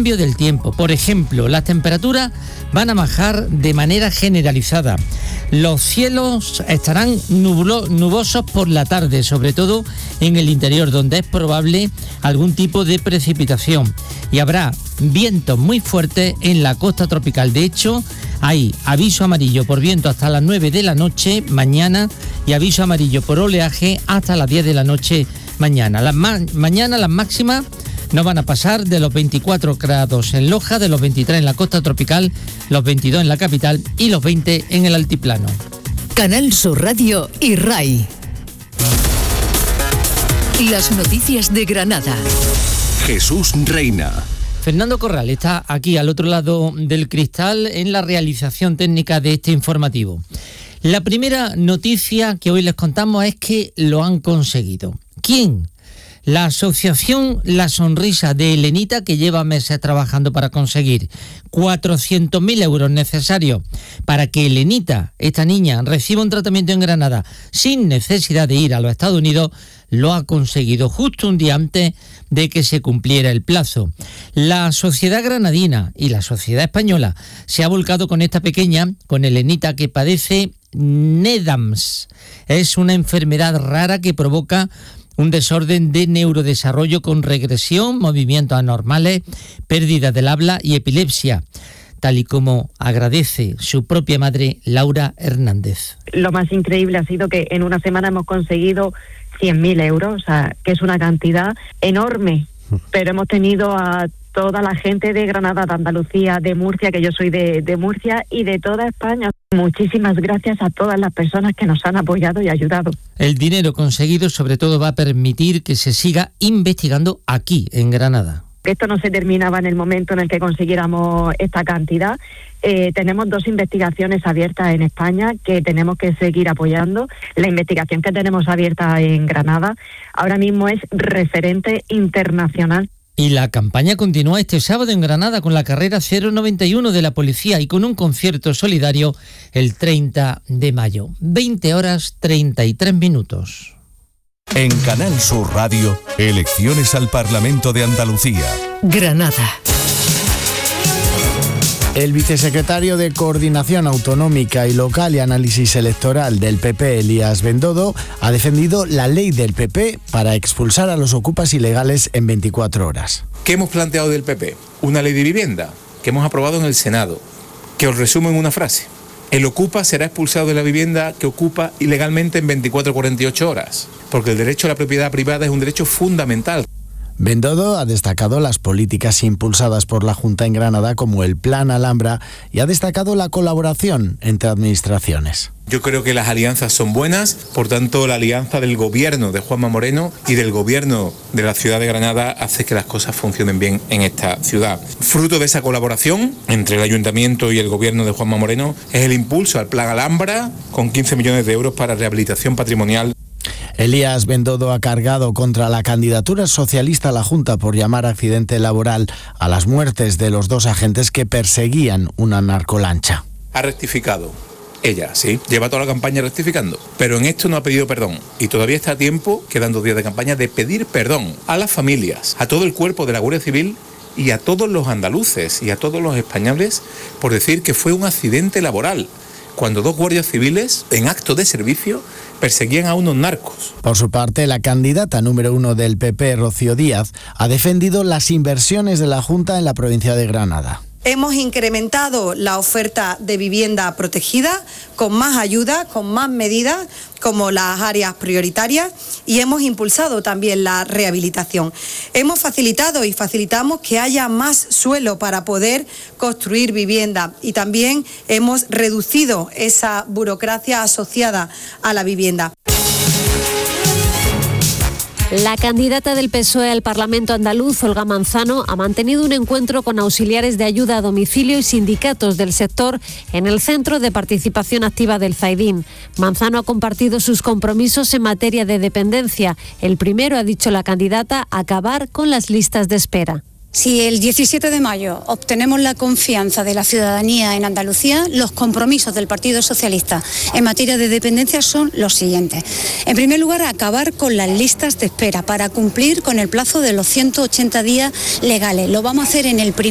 cambio del tiempo. Por ejemplo, las temperaturas van a bajar de manera generalizada. Los cielos estarán nubosos por la tarde, sobre todo en el interior, donde es probable algún tipo de precipitación. Y habrá vientos muy fuertes en la costa tropical. De hecho, hay aviso amarillo por viento hasta las 9 de la noche mañana y aviso amarillo por oleaje hasta las 10 de la noche mañana. Mañana las máximas no van a pasar de los 24 grados en Loja, de los 23 en la costa tropical, los 22 en la capital y los 20 en el altiplano. Canal Sur Radio y RAI. Las noticias de Granada. Jesús Reina. Fernando Corral está aquí al otro lado del cristal en la realización técnica de este informativo. La primera noticia que hoy les contamos es que lo han conseguido. ¿Quién? La asociación La Sonrisa de Elenita, que lleva meses trabajando para conseguir 400.000 euros necesarios para que Elenita, esta niña, reciba un tratamiento en Granada sin necesidad de ir a los Estados Unidos, lo ha conseguido justo un día antes de que se cumpliera el plazo. La sociedad granadina y la sociedad española se ha volcado con esta pequeña, con Elenita, que padece NEDAMS. Es una enfermedad rara que provoca un desorden de neurodesarrollo con regresión, movimientos anormales, pérdida del habla y epilepsia, tal y como agradece su propia madre, Laura Hernández. Lo más increíble ha sido que en una semana hemos conseguido 100.000 euros, o sea, que es una cantidad enorme, pero hemos tenido a toda la gente de Granada, de Andalucía, de Murcia, que yo soy de Murcia, y de toda España. Muchísimas gracias a todas las personas que nos han apoyado y ayudado. El dinero conseguido sobre todo va a permitir que se siga investigando aquí, en Granada. Esto no se terminaba en el momento en el que consiguiéramos esta cantidad. Tenemos 2 investigaciones abiertas en España que tenemos que seguir apoyando. La investigación que tenemos abierta en Granada ahora mismo es referente internacional. Y la campaña continúa este sábado en Granada con la carrera 091 de la policía y con un concierto solidario el 30 de mayo. 20:33. En Canal Sur Radio, elecciones al Parlamento de Andalucía. Granada. El vicesecretario de Coordinación Autonómica y Local y Análisis Electoral del PP, Elías Bendodo, ha defendido la ley del PP para expulsar a los ocupas ilegales en 24 horas. ¿Qué hemos planteado del PP? Una ley de vivienda que hemos aprobado en el Senado, que os resumo en una frase. El ocupa será expulsado de la vivienda que ocupa ilegalmente en 24 o 48 horas, porque el derecho a la propiedad privada es un derecho fundamental. Bendodo ha destacado las políticas impulsadas por la Junta en Granada como el Plan Alhambra y ha destacado la colaboración entre administraciones. Yo creo que las alianzas son buenas, por tanto la alianza del gobierno de Juanma Moreno y del gobierno de la ciudad de Granada hace que las cosas funcionen bien en esta ciudad. Fruto de esa colaboración entre el ayuntamiento y el gobierno de Juanma Moreno es el impulso al Plan Alhambra con 15 millones de euros para rehabilitación patrimonial. Elías Bendodo ha cargado contra la candidatura socialista a la Junta por llamar accidente laboral a las muertes de los 2 agentes que perseguían una narcolancha. Ha rectificado. Ella, sí, lleva toda la campaña rectificando, pero en esto no ha pedido perdón y todavía está a tiempo, quedan 2 días de campaña, de pedir perdón a las familias, a todo el cuerpo de la Guardia Civil y a todos los andaluces y a todos los españoles por decir que fue un accidente laboral, cuando 2 guardias civiles, en acto de servicio, perseguían a unos narcos. Por su parte, la candidata número 1 del PP, Rocío Díaz, ha defendido las inversiones de la Junta en la provincia de Granada. Hemos incrementado la oferta de vivienda protegida con más ayuda, con más medidas como las áreas prioritarias y hemos impulsado también la rehabilitación. Hemos facilitado y facilitamos que haya más suelo para poder construir vivienda y también hemos reducido esa burocracia asociada a la vivienda. La candidata del PSOE al Parlamento andaluz, Olga Manzano, ha mantenido un encuentro con auxiliares de ayuda a domicilio y sindicatos del sector en el Centro de Participación Activa del Zaidín. Manzano ha compartido sus compromisos en materia de dependencia. El primero, ha dicho la candidata, acabar con las listas de espera. Si el 17 de mayo obtenemos la confianza de la ciudadanía en Andalucía, los compromisos del Partido Socialista en materia de dependencia son los siguientes. En primer lugar, acabar con las listas de espera para cumplir con el plazo de los 180 días legales. Lo vamos a hacer en el primer